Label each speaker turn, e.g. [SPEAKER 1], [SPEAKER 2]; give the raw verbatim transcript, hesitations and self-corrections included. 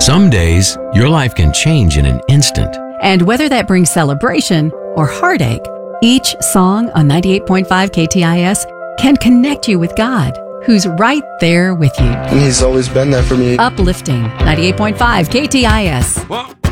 [SPEAKER 1] Some days, your life can change in an instant.
[SPEAKER 2] And whether that brings celebration or heartache, each song on ninety-eight point five K T I S can connect you with God, who's right there with you.
[SPEAKER 3] And He's always been there for me.
[SPEAKER 2] Uplifting ninety-eight point five K T I S.
[SPEAKER 1] Well,